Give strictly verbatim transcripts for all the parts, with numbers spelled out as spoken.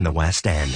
in the West End.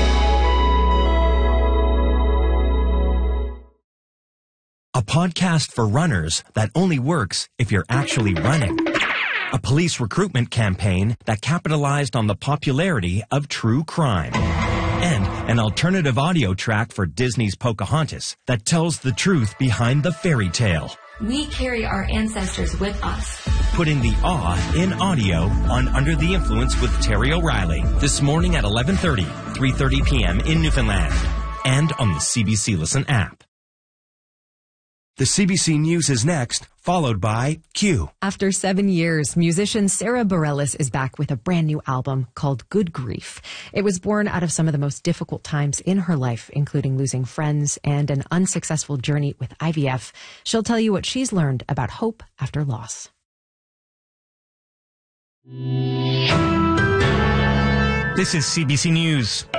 A podcast for runners that only works if you're actually running. A police recruitment campaign that capitalized on the popularity of true crime. And an alternative audio track for Disney's Pocahontas that tells the truth behind the fairy tale. We carry our ancestors with us. Putting the awe in audio on Under the Influence with Terry O'Reilly. This morning at eleven thirty, three thirty p.m. in Newfoundland. And on the C B C Listen app. The C B C News is next, followed by Q. After seven years, musician Sarah Bareilles is back with a brand new album called Good Grief. It was born out of some of the most difficult times in her life, including losing friends and an unsuccessful journey with I V F. She'll tell you what she's learned about hope after loss. This is C B C News.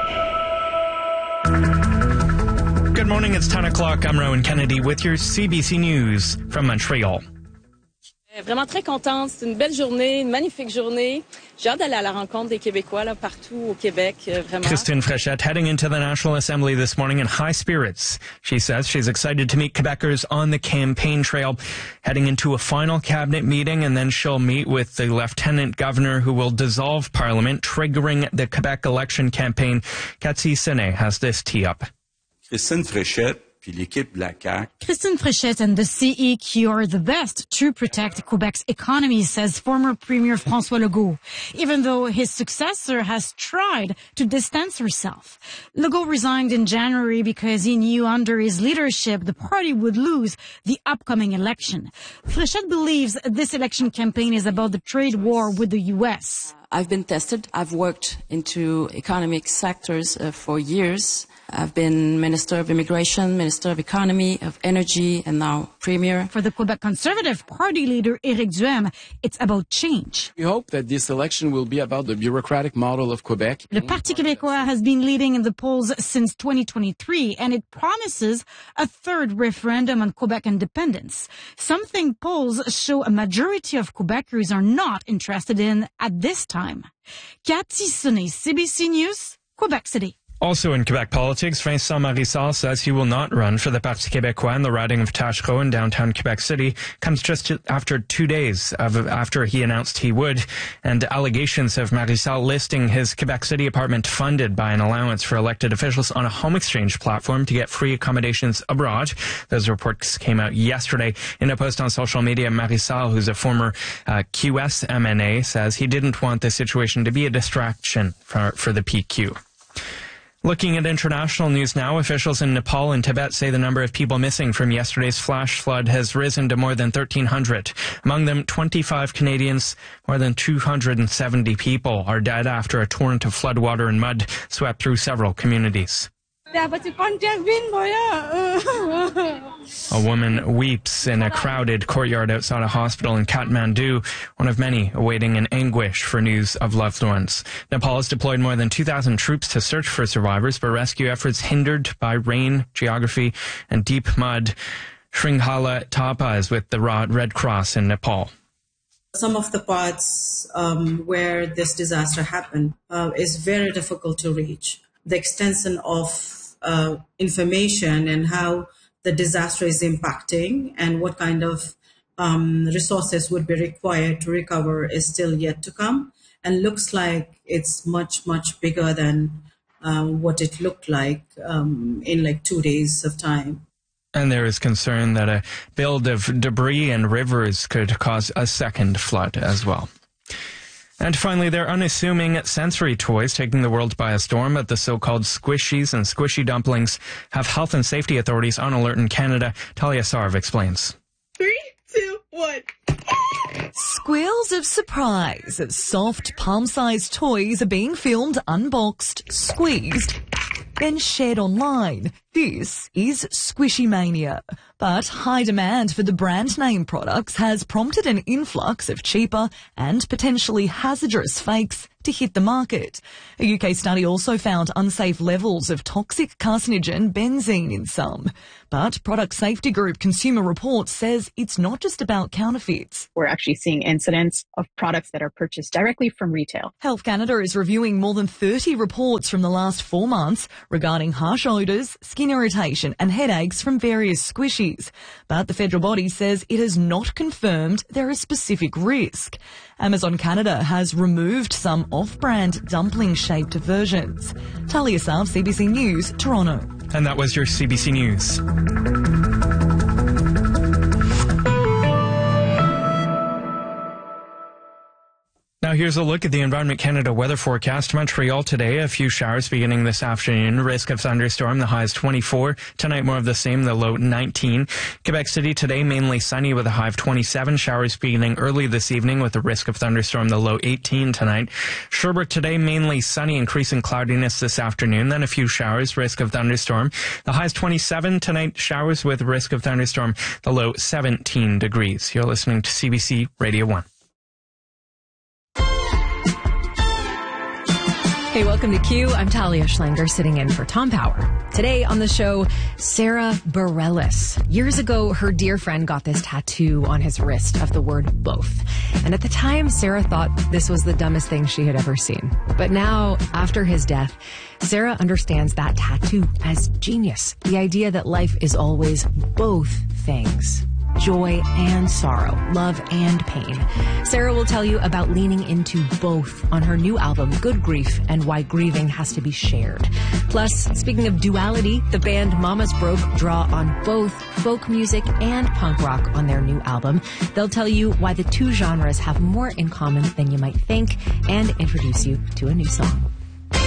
Good morning, it's ten o'clock. I'm Rowan Kennedy with your C B C News from Montreal. Vraiment très contente. C'est une belle journée, une magnifique journée. J'ai hâte d'aller à la rencontre des Québécois là, partout au Québec, vraiment. Christine Fréchette heading into the National Assembly this morning in high spirits. She says she's excited to meet Quebecers on the campaign trail, heading into a final cabinet meeting, and then she'll meet with the Lieutenant Governor who will dissolve Parliament, triggering the Quebec election campaign. Cathy Sene has this tee up. Christine Fréchette puis l'équipe de la C A Q. Christine Fréchette and the C E Q are the best to protect Quebec's economy, says former Premier François Legault, even though his successor has tried to distance herself. Legault resigned in January because he knew under his leadership the party would lose the upcoming election. Fréchette believes this election campaign is about the trade war with the U S. I've been tested. I've worked into economic sectors uh, for years. I've been Minister of Immigration, Minister of Economy, of Energy, and now Premier. For the Quebec Conservative Party leader, Éric Duhaime, it's about change. We hope that this election will be about the bureaucratic model of Quebec. Le Parti québécois has been leading in the polls since twenty twenty-three, and it promises a third referendum on Quebec independence, something polls show a majority of Quebecers are not interested in at this time. Cathy Sene, C B C News, Quebec City. Also in Quebec politics, Vincent Marissal says he will not run for the Parti québécois in the riding of Taschereau in downtown Quebec City. Comes just after two days of, after he announced he would. And allegations of Marissal listing his Quebec City apartment funded by an allowance for elected officials on a home exchange platform to get free accommodations abroad. Those reports came out yesterday. In a post on social media, Marissal, who's a former uh, Q S M N A, says he didn't want the situation to be a distraction for, for the P Q. Looking at international news now, officials in Nepal and Tibet say the number of people missing from yesterday's flash flood has risen to more than thirteen hundred. Among them, twenty-five Canadians. More than two hundred seventy people are dead after a torrent of floodwater and mud swept through several communities. A woman weeps in a crowded courtyard outside a hospital in Kathmandu, one of many awaiting in anguish for news of loved ones. Nepal has deployed more than two thousand troops to search for survivors, but rescue efforts hindered by rain, geography, and deep mud. Shringhala Thapa is with the Red Cross in Nepal. Some of the parts um, where this disaster happened uh, is very difficult to reach. The extension of uh, information and how the disaster is impacting and what kind of um, resources would be required to recover is still yet to come, and looks like it's much, much bigger than um, what it looked like um, in like two days of time. And there is concern that a build of debris and rivers could cause a second flood as well. And finally, they're unassuming sensory toys taking the world by a storm, but the so-called squishies and squishy dumplings have health and safety authorities on alert in Canada. Talia Sarv explains. Three, two, one. Squeals of surprise as soft, palm-sized toys are being filmed, unboxed, squeezed, then shared online. This is Squishy Mania. But high demand for the brand name products has prompted an influx of cheaper and potentially hazardous fakes to hit the market. A U K study also found unsafe levels of toxic carcinogen benzene in some. But product safety group Consumer Reports says it's not just about counterfeits. We're actually seeing incidents of products that are purchased directly from retail. Health Canada is reviewing more than thirty reports from the last four months regarding harsh odours, skin irritation and headaches from various squishies. But the federal body says it has not confirmed there is specific risk. Amazon Canada has removed some off-brand dumpling-shaped versions. Talia Sav, C B C News, Toronto. And that was your C B C News. Now here's a look at the Environment Canada weather forecast. Montreal today, a few showers beginning this afternoon. Risk of thunderstorm, the high is twenty-four. Tonight more of the same, the low nineteen. Quebec City today, mainly sunny with a high of twenty-seven. Showers beginning early this evening with the risk of thunderstorm, the low eighteen tonight. Sherbrooke today, mainly sunny, increasing cloudiness this afternoon. Then a few showers, risk of thunderstorm. The high is twenty-seven. Tonight, showers with risk of thunderstorm, the low seventeen degrees. You're listening to C B C Radio one. Hey, welcome to Q. I'm Talia Schlanger, sitting in for Tom Power. Today on the show, Sarah Bareilles. Years ago, her dear friend got this tattoo on his wrist of the word both. And at the time, Sarah thought this was the dumbest thing she had ever seen. But now, after his death, Sarah understands that tattoo as genius. The idea that life is always both things. Joy and sorrow, love and pain. Sarah will tell you about leaning into both on her new album, Good Grief, and why grieving has to be shared. Plus, speaking of duality, the band Mamas Broke draw on both folk music and punk rock on their new album. They'll tell you why the two genres have more in common than you might think and introduce you to a new song.